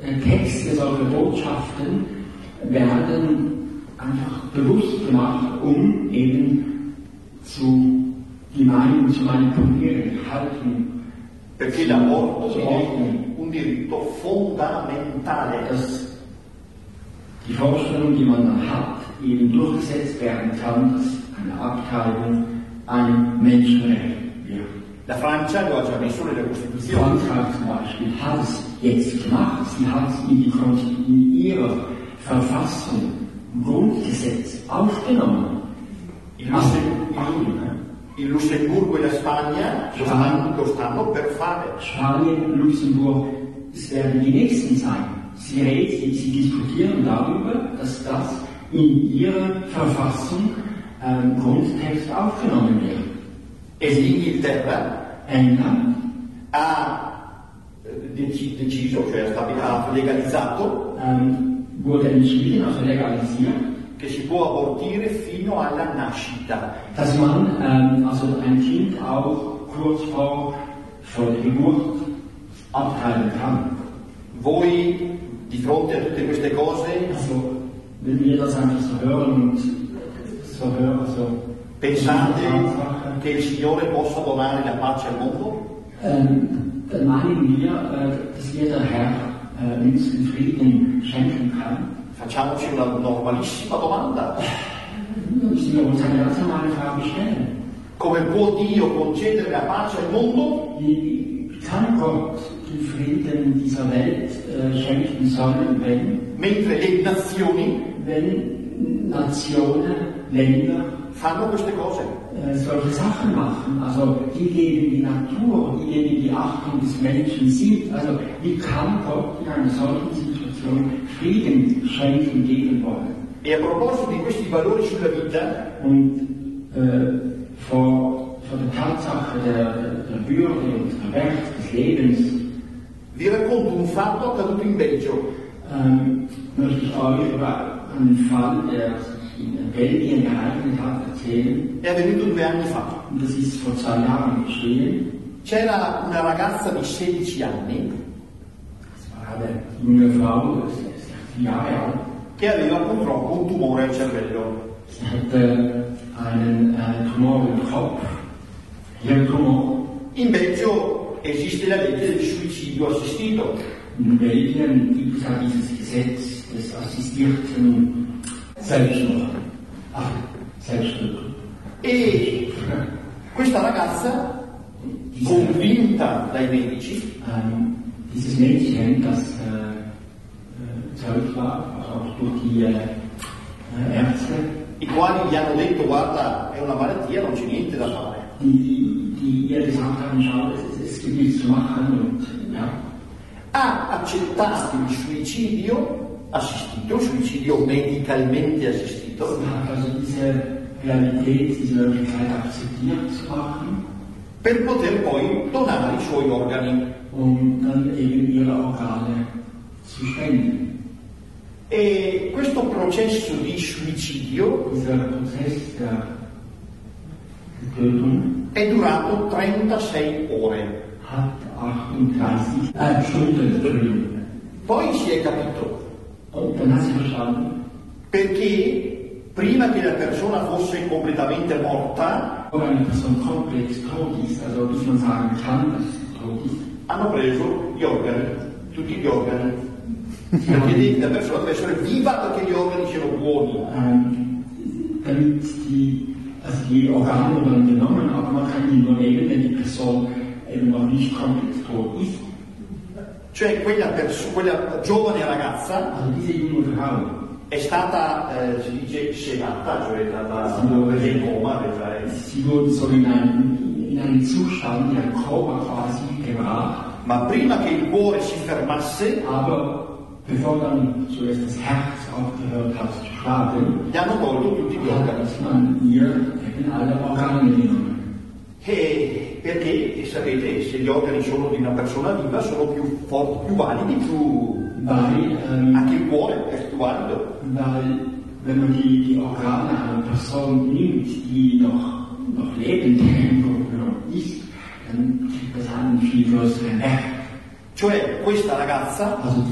Texte, solche Botschaften werden einfach bewusst gemacht, um eben die Meinung zu manipulieren, die Haltung. Perché l'aborto è un diritto fondamentale. Dass die Vorstellung, die man dann hat, eben durchgesetzt werden kann, dass eine Abtreibung ein Menschenrecht wird. La Francia lo ha già messo nella Costituzione. Frankreich zum Beispiel hat es jetzt gemacht. Sie hat es in ihrer Verfassung, Grundgesetz aufgenommen. Il Lussemburgo e la Spagna lo stanno per fare. Spanien, Luxemburg, es werden die nächsten sein. Sie diskutieren darüber, dass das in ihrer Verfassung Grundtext aufgenommen wird. E l'Inghilterra England ha deciso, cioè ha legalizzato, wurde entschieden, also legalisiert, che si può abortire fino alla nascita. dass man also ein Kind auch kurz vor der Geburt abtreiben kann. Voi, di fronte a tutte queste cose, Also, wenn wir das einfach so hören und so pensate che il Signore possa donare la pace al mondo? dann meinen wir, dass der Herr uns den Frieden schenken kann. Facciamoci una normalissima domanda. Müssen wir uns eine ganz normale Frage stellen. Come può Dio concedere la pace al mondo? Wie kann Gott den Frieden dieser Welt schenken sollen, Mentre le nazioni wenn Nationen, Länder fanno queste cose? Solche Sachen machen, also die gegen die Natur, die gegen die Achtung des Menschen sind. Also wie kann Gott in einer solchen Situation Frieden schenken geben wollen? E a proposito di questi valori sulla vita, Und vor der Tatsache der Würde und der Wert des Lebens vi racconto un fatto accaduto in Belgio. möchte ich euch über einen Fall, der sich in Belgien ereignet hat, erzählen. È avvenuto 2 anni fa. Und das ist vor 2 Jahren geschehen. C'era una ragazza di 16 anni Es war eine junge Frau, 16 Jahre alt. che aveva purtroppo un tumore al cervello. Sie hatte einen Tumor im Kopf, Hirntumor. In Belgio esiste la legge del suicidio assistito. In Belgien gibt es ja dieses Gesetz des assistierten Selbstmords. E questa ragazza, convinta dai medici, dieses Mädchen, das zeugt war, auch durch die Ärzte, i quali gli hanno detto guarda è una malattia, non c'è niente da fare, die ihr gesagt haben, schau, es gibt nichts zu machen und ja. ha accettato il suicidio assistito, il suicidio medicalmente assistito, Hat also diese Realität, diese Möglichkeit akzeptiert zu machen, per poter poi donare i suoi organi. um dann eben ihre Organe zu spenden. E questo processo di suicidio Dieser Prozess der Tötung è durato 36 ore. hat 38 Stunden Entschuldigung. Poi si è capito Und dann hat sie verstanden, perché prima che la persona fosse completamente morta ob eine Person komplett tot ist, also bis man sagen kann, dass sie tot ist. hanno preso gli organi, tutti gli organi, perché la persona deve essere viva perché gli organi siano buoni. Damit die Organe dann genommen, aber man kann die nur nehmen, wenn die Person eben noch nicht komplett tot ist. Cioè quella giovane ragazza Also diese junge Frau è stata, si dice, sedata, cioè data in coma, sie wurde so in einen Zustand, in ein Koma quasi gebracht, ma prima che il cuore si fermasse aber bevor dann zuerst das Herz aufgehört hat zu schlagen, gli hanno tolto tutti gli organi. hat man ihr eben alle Organe genommen. Perché sapete, se gli organi sono di una persona viva sono più forti, più validi, anche il cuore è più valido. Weil wenn man die Organe einer Person nimmt, die noch lebend ist, dann gibt es einen viel größeren Wert. Cioè questa ragazza Also